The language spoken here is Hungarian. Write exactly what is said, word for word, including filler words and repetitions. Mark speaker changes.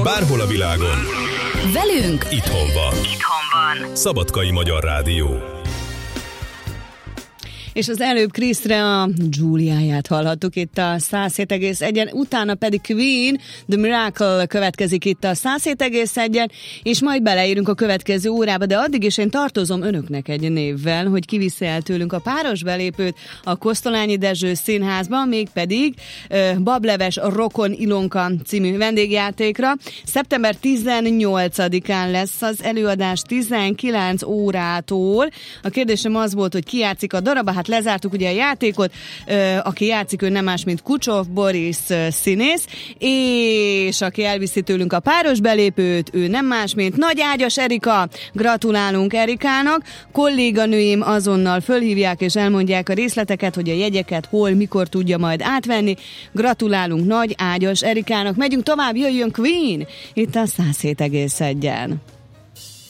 Speaker 1: bárhol a világon.
Speaker 2: Velünk
Speaker 1: itthon van.
Speaker 2: Itthon van.
Speaker 1: Szabadkai Magyar Rádió.
Speaker 3: És az előbb Kriszre a Giuliáját hallhattuk itt a száz hét egész egyen, utána pedig Queen, The Miracle következik itt a száz hét egész egyen, és majd beleérünk a következő órába, de addig is én tartozom önöknek egy névvel, hogy kiviszi el tőlünk a páros belépőt a Kosztolányi Dezső Színházban, mégpedig uh, Bableves Rokon Ilonka című vendégjátékra. szeptember tizennyolcadikán lesz az előadás tizenkilenc órától. A kérdésem az volt, hogy ki játszik a darabba, hát lezártuk ugye a játékot, aki játszik, ő nem más, mint Kucsov Boris színész, és aki elviszi tőlünk a páros belépőt, ő nem más, mint Nagy Ágyas Erika. Gratulálunk Erikának, kolléganőim azonnal fölhívják és elmondják a részleteket, hogy a jegyeket hol, mikor tudja majd átvenni. Gratulálunk Nagy Ágyas Erikának. Megyünk tovább, jöjjön Queen itt a száz hét egész egyen.